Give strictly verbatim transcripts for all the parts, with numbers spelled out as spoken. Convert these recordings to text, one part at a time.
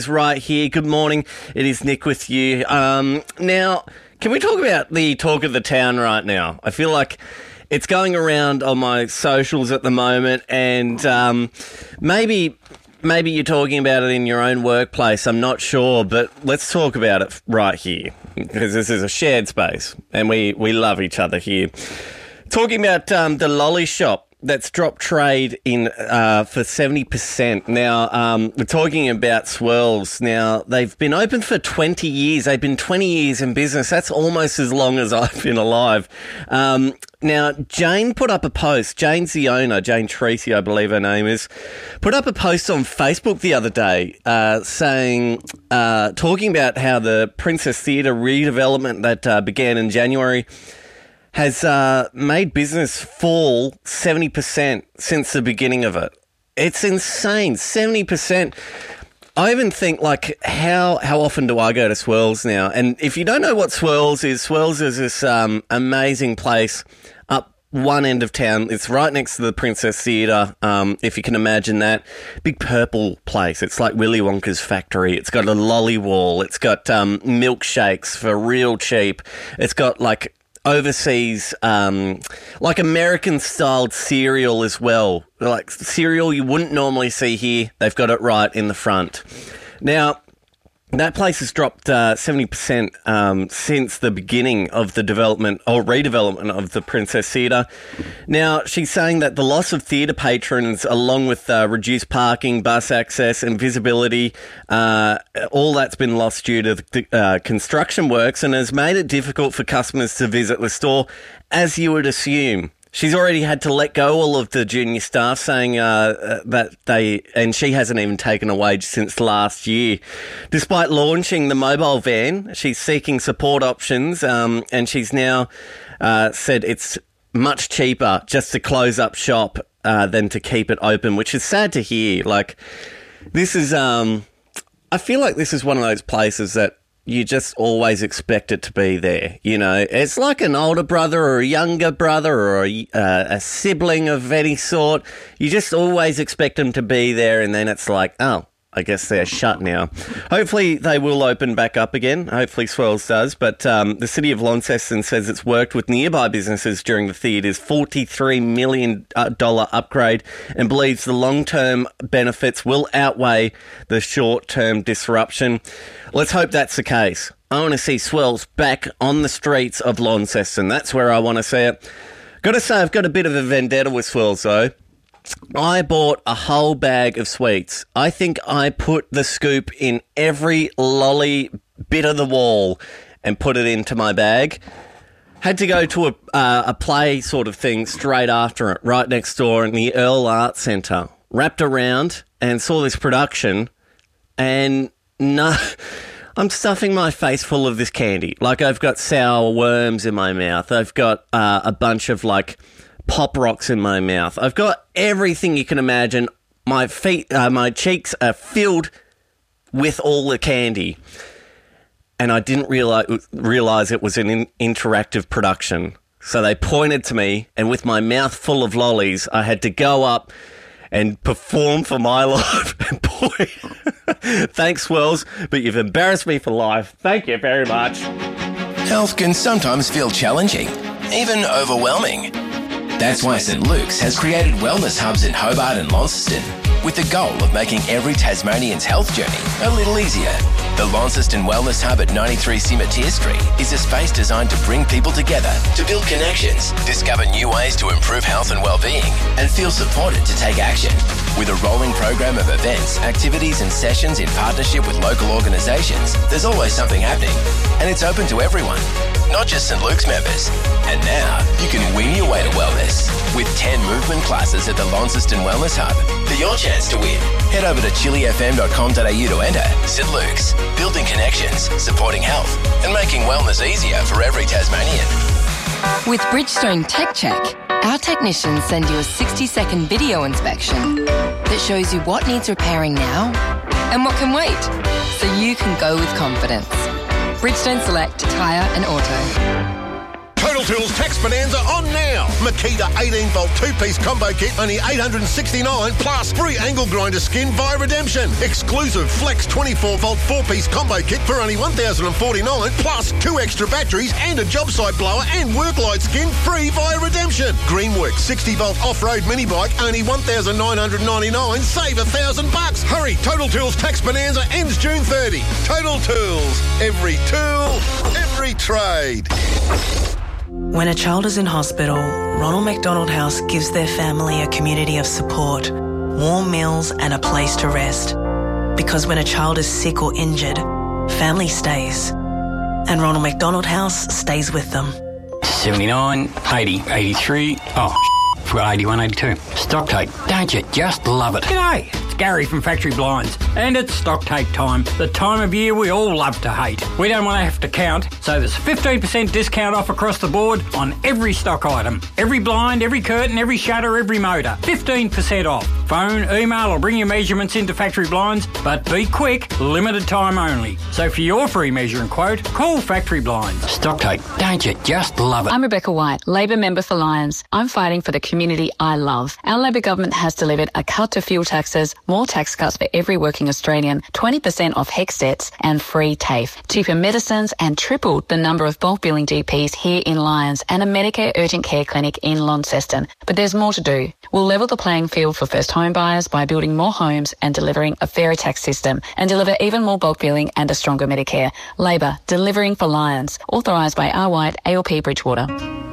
Right here. Good morning. It is Nick with you. Um, now, can we talk about the talk of the town right now? I feel like it's going around on my socials at the moment, and um, maybe maybe you're talking about it in your own workplace. I'm not sure, but let's talk about it right here, because this is a shared space, and we, we love each other here. Talking about um, the lolly shop that's dropped trade in uh, for seventy percent. Now, um, we're talking about Swirls. Now, they've been open for twenty years. They've been twenty years in business. That's almost as long as I've been alive. Um, now, Jane put up a post. Jane's the owner, Jane Treacy, I believe her name is, put up a post on Facebook the other day uh, saying, uh, talking about how the Princess Theatre redevelopment that uh, began in January has uh, made business fall seventy percent since the beginning of it. It's insane, seventy percent. I even think, like, how how often do I go to Swirls now? And if you don't know what Swirls is, Swirls is this um, amazing place up one end of town. It's right next to the Princess Theatre, um, if you can imagine that. Big purple place. It's like Willy Wonka's factory. It's got a lolly wall. It's got um, milkshakes for real cheap. It's got, like, overseas, um, like American-styled cereal as well. Like cereal you wouldn't normally see here. They've got it right in the front. Now, that place has dropped uh, seventy percent um, since the beginning of the development or redevelopment of the Princess Theatre. Now, she's saying that the loss of theatre patrons, along with uh, reduced parking, bus access and visibility, uh, all that's been lost due to the uh, construction works, and has made it difficult for customers to visit the store, as you would assume. She's already had to let go all of the junior staff, saying uh, that they, and she hasn't even taken a wage since last year. Despite launching the mobile van, she's seeking support options, um, and she's now uh, said it's much cheaper just to close up shop uh, than to keep it open, which is sad to hear. Like, this is, um, I feel like this is one of those places that you just always expect it to be there. You know, it's like an older brother or a younger brother or a, uh, a sibling of any sort. You just always expect them to be there, and then it's like, oh, I guess they're shut now. Hopefully they will open back up again. Hopefully Swirls does. But um, the City of Launceston says it's worked with nearby businesses during the theatre's forty-three million dollars upgrade and believes the long-term benefits will outweigh the short-term disruption. Let's hope that's the case. I want to see Swirls back on the streets of Launceston. That's where I want to see it. Got to say, I've got a bit of a vendetta with Swirls, though. I bought a whole bag of sweets. I think I put the scoop in every lolly bit of the wall and put it into my bag. Had to go to a, uh, a play sort of thing straight after it, right next door in the Earl Arts Centre. Wrapped around and saw this production, and no, I'm stuffing my face full of this candy. Like, I've got sour worms in my mouth. I've got uh, a bunch of, like, Pop Rocks in my mouth. I've got everything you can imagine. My feet, uh, my cheeks are filled with all the candy. And I didn't realize, realize it was an in- interactive production. So they pointed to me, and with my mouth full of lollies, I had to go up and perform for my life. And boy, thanks, Swirls, but you've embarrassed me for life. Thank you very much. Health can sometimes feel challenging, even overwhelming. That's why St Luke's has created wellness hubs in Hobart and Launceston, with the goal of making every Tasmanian's health journey a little easier. The Launceston Wellness Hub at ninety-three Cimetière Street is a space designed to bring people together, to build connections, discover new ways to improve health and well-being, and feel supported to take action. With a rolling program of events, activities and sessions in partnership with local organisations, there's always something happening, and it's open to everyone, not just St Luke's members. And now, you can win your way to wellness with ten movement classes at the Launceston Wellness Hub. For your chance to win, head over to chili f m dot com dot a u to enter. St Luke's, building connections, supporting health, and making wellness easier for every Tasmanian. With Bridgestone Tech Check, our technicians send you a sixty-second video inspection that shows you what needs repairing now and what can wait, so you can go with confidence. Bridgestone Select Tyre and Auto. Total Tools Tax Bonanza on now. Makita eighteen volt two-piece combo kit, only eight hundred sixty-nine dollars plus free angle grinder skin via redemption. Exclusive Flex twenty-four volt four-piece combo kit for only one thousand forty-nine dollars plus two extra batteries and a job site blower and work light skin free via redemption. Greenworks sixty volt off-road mini bike, only one thousand nine hundred ninety-nine dollars, save a thousand bucks. Hurry, Total Tools Tax Bonanza ends June thirtieth. Total Tools, every tool, every trade. When a child is in hospital, Ronald McDonald House gives their family a community of support, warm meals and a place to rest. Because when a child is sick or injured, family stays. And Ronald McDonald House stays with them. seventy-nine, eighty, eighty-three, oh, forgot eighty-one, eighty-two. Stock take, don't you just love it? G'day, it's Gary from Factory Blinds, and it's stock take time, the time of year we all love to hate. We don't want to have to count, so there's fifteen percent discount off across the board on every stock item. Every blind, every curtain, every shutter, every motor. fifteen percent off. Phone, email or bring your measurements into Factory Blinds, but be quick, limited time only. So for your free measure and quote, call Factory Blinds. Stock take, don't you just love it? I'm Rebecca White, Labor member for Lions. I'm fighting for the community I love. Our Labor government has delivered a cut to fuel taxes, more tax cuts for every working Australian, twenty percent off HECS debts and free TAFE, cheaper medicines and tripled the number of bulk billing G Ps here in Lyons and a Medicare urgent care clinic in Launceston. But there's more to do. We'll level the playing field for first home buyers by building more homes and delivering a fairer tax system and deliver even more bulk billing and a stronger Medicare. Labor, delivering for Lyons. Authorised by R. White, A L P Bridgewater.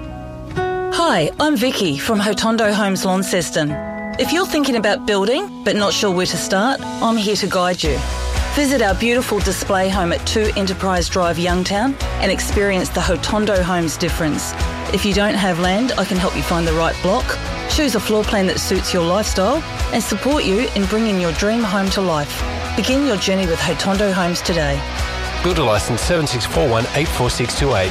Hi, I'm Vicky from Hotondo Homes Launceston. If you're thinking about building but not sure where to start, I'm here to guide you. Visit our beautiful display home at two Enterprise Drive, Youngtown, and experience the Hotondo Homes difference. If you don't have land, I can help you find the right block, choose a floor plan that suits your lifestyle, and support you in bringing your dream home to life. Begin your journey with Hotondo Homes today. Builder licence seven six four one eight four six two eight.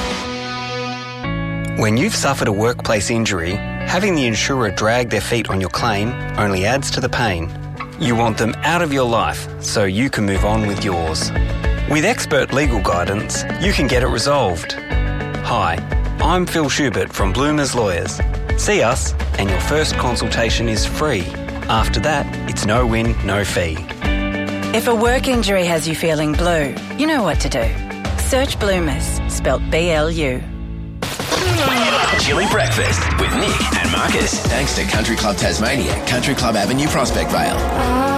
When you've suffered a workplace injury, having the insurer drag their feet on your claim only adds to the pain. You want them out of your life so you can move on with yours. With expert legal guidance, you can get it resolved. Hi, I'm Phil Schubert from Bloomers Lawyers. See us and your first consultation is free. After that, it's no win, no fee. If a work injury has you feeling blue, you know what to do. Search Bloomers, spelt B L U. Chilly Breakfast with Nick and Marcus. Thanks to Country Club Tasmania, Country Club Avenue, Prospect Vale.